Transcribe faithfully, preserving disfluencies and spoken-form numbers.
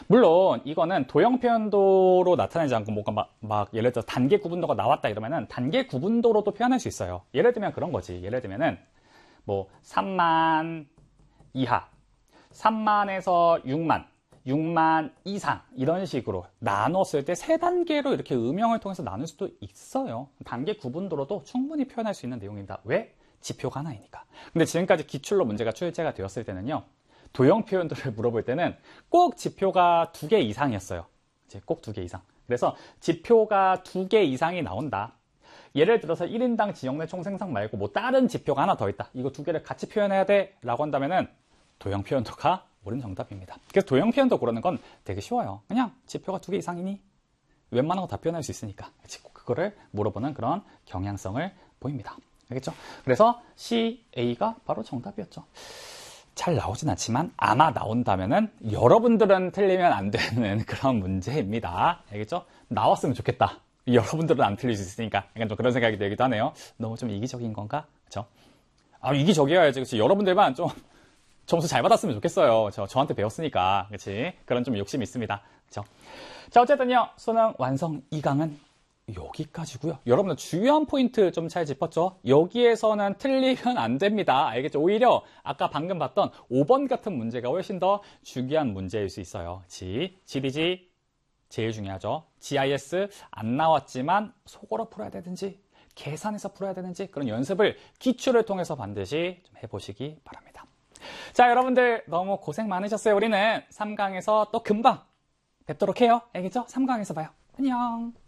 물론 이거는 도형 표현도로 나타내지 않고 뭔가 막, 막 예를 들어 단계 구분도가 나왔다 이러면은 단계 구분도로도 표현할 수 있어요. 예를 들면 그런 거지. 예를 들면은 뭐 삼만 이하, 삼만에서 육만, 육만 이상 이런 식으로 나눴을 때 세 단계로 이렇게 음영을 통해서 나눌 수도 있어요. 단계 구분도로도 충분히 표현할 수 있는 내용입니다. 왜? 지표가 하나이니까. 근데 지금까지 기출로 문제가 출제가 되었을 때는요. 도형 표현도를 물어볼 때는 꼭 지표가 두 개 이상이었어요. 이제 꼭 두 개 이상. 그래서 지표가 두 개 이상이 나온다. 예를 들어서 일 인당 지역 내 총생산 말고 뭐 다른 지표가 하나 더 있다. 이거 두 개를 같이 표현해야 돼 라고 한다면은 도형 표현도가 옳은 정답입니다. 그래서 도형 표현도 고르는 건 되게 쉬워요. 그냥 지표가 두 개 이상이니 웬만한 거 다 표현할 수 있으니까 그거를 물어보는 그런 경향성을 보입니다. 알겠죠? 그래서 씨, A가 바로 정답이었죠. 잘 나오진 않지만 아마 나온다면은 여러분들은 틀리면 안 되는 그런 문제입니다. 알겠죠? 나왔으면 좋겠다. 여러분들은 안 틀릴 수 있으니까 약간 좀 그런 생각이 들기도 하네요. 너무 좀 이기적인 건가? 그렇죠? 아, 이기적이어야지. 그렇지? 여러분들만 좀 점수 잘 받았으면 좋겠어요. 저 저한테 배웠으니까. 그렇지? 그런 좀 욕심이 있습니다. 그렇죠? 자, 어쨌든요. 수능 완성 이 강은 여기까지고요. 여러분들 중요한 포인트 좀 잘 짚었죠? 여기에서는 틀리면 안 됩니다. 알겠죠? 오히려 아까 방금 봤던 오 번 같은 문제가 훨씬 더 중요한 문제일 수 있어요. 지, 지리지 제일 중요하죠. 지아이에스 안 나왔지만 속어로 풀어야 되든지 계산해서 풀어야 되는지 그런 연습을 기출을 통해서 반드시 좀 해보시기 바랍니다. 자, 여러분들 너무 고생 많으셨어요. 우리는 삼 강에서 또 금방 뵙도록 해요. 알겠죠? 삼 강에서 봐요. 안녕.